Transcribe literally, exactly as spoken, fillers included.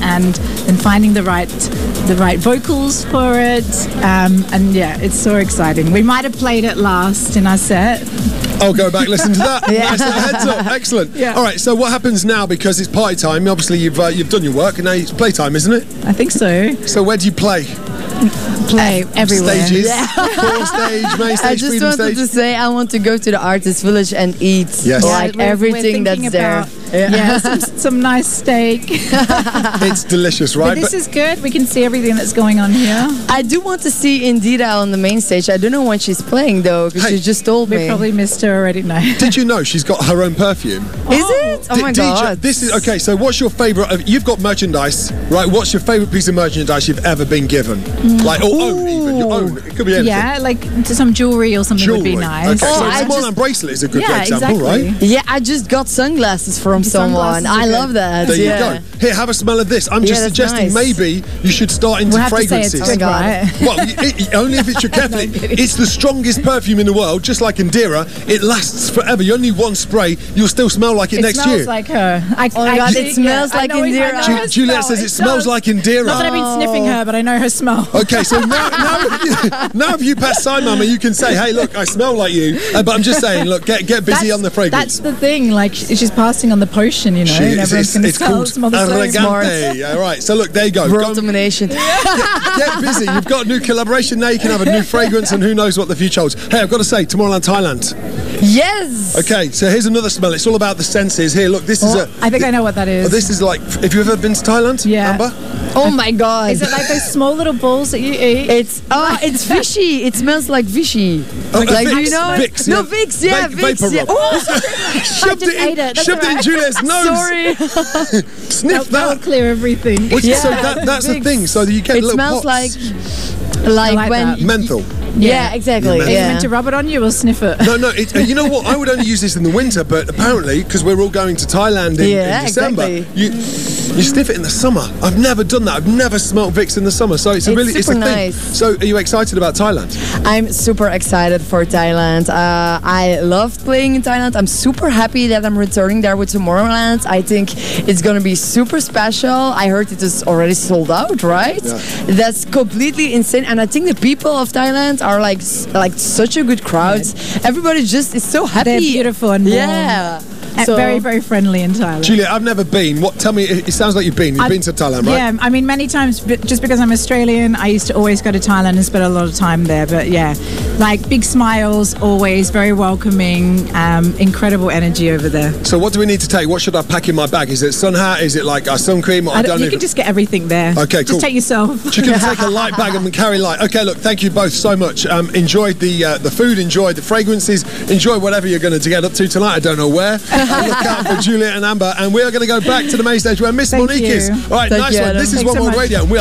and then finding the right the right vocals for it. Um, and yeah, it's so exciting. We might have played it last in our set. I'll go back listen to that. Yeah. Nice little heads up. Excellent. Yeah. All right. So what happens now? Because it's party time. Obviously, you've uh, you've done your work, and now it's playtime, isn't it? I think so. So where do you play? Play everywhere. Stages. Yeah. Core stage, main stage, I just freedom wanted stage. to say I want to go to the artist village and eat Yes. like Yeah, we're- everything we're that's thinking there. about- Yeah, some, some nice steak. It's delicious, right? But this is good. We can see everything that's going on here. I do want to see Indira on the main stage. I don't know when she's playing though, because Hey, she just told We me. probably missed her already now. Did you know she's got her own perfume? Is it? Oh D- my D J, god! this is okay. So, what's your favorite? Of, you've got merchandise, right? What's your favorite piece of merchandise you've ever been given? Like, or own even your own. It could be anything. Yeah, like to some jewelry or something would be Jewelry. nice. Okay, Oh, so I a small just- hand bracelet is a good Yeah, example, exactly. right? Yeah, I just got sunglasses from someone. sunglasses are I good. love that. There yeah. you go. Here, have a smell of this. I'm Yeah, just that's suggesting nice. maybe you should start into We'll have to say it's fragrances. good, God. right? Well, it, it- only if it's your careful. It's the strongest perfume in the world, just like Indira. It lasts forever. You only one spray, you'll still smell like it, It next smells year. like her. I, Oh my I- God, it smells I like know it- I Indira. know Ju- her Juliet smell. says it smells does. like Indira. Not that I've been sniffing her, but I know her smell. Okay, so now, now, if you, now if you pass Sign Mama, you can say, "Hey, look, I smell like you." Uh, but I'm just saying, look, get get busy That's- on the fragrance. That's the thing. Like sh- she's passing on the potion, you know, She- and it's everyone's it's, going to it's smell, called smell the same. Arrogante. All right, so look, there you go. World Go- domination. get, get busy. You've got a new collaboration now. You can have a new fragrance, and who knows what the future holds. Hey, I've got to say, Tomorrowland, Thailand. Yes. Okay, so here's another smell. It's all about the senses. Here, look, this is a. I think I know what that is. Oh, this is like. Have you ever been to Thailand? Yeah. Amber? Oh my god. Is it like those small little balls that you eat? It's oh, it's fishy. It smells like fishy. Oh, like Vicks, you know, Vicks, no yeah. Vicks, yeah, Va- Vicks. vapor Yeah. rub. Oh, Shoved just it in, ate it, that's shoved it in alright. Juliet's nose. sorry. Sniff That'll that. clear everything. Which, Yeah. So that, that's the Vicks. thing. So that you get It little smells pots. like like, like when that. menthol. yeah, exactly. Yeah, Are you Yeah. meant to rub it on you or sniff it? No, no. It, uh, you know what? I would only use this in the winter, but apparently, because we're all going to Thailand in, Yeah, in December, exactly. you you sniff it in the summer. I've never done that. I've never smelt Vicks in the summer, so it's a It's really it's a super thing. nice. So, are you excited about Thailand? I'm super excited for Thailand. Uh, I loved playing in Thailand. I'm super happy that I'm returning there with Tomorrowland. I think it's gonna be super special. I heard it is already sold out, right? Yeah. That's completely insane. And I think the people of Thailand are like s- like such a good crowd. Everybody just is so happy. They're beautiful and warm. Yeah. And So- very, very friendly in Thailand. Julia, I've never been. What? Tell me. It, it sounds like you've been. You've I've- been to Thailand, right? Yeah, I mean, many times, but just because I'm Australian, I used to always go to Thailand and spend a lot of time there. But yeah, like big smiles, always very welcoming, um, incredible energy over there. So, what do we need to take? What should I pack in my bag? Is it sun hat? Is it like a sun cream? Or I, I don't don't, you even. can just get everything there. Okay, Just cool. take yourself. She can take a light bag and carry light. Okay, look, thank you both so much. Um, enjoyed the uh, the food, enjoyed the fragrances, enjoy whatever you're going to get up to tonight. I don't know where. Uh, look out for Juliet and Amber, and we are going to go back to the main stage where Miss Thank Monique you. is. All right, Thank nice you, one. Adam. This is Thanks One so World much. Radio, and we are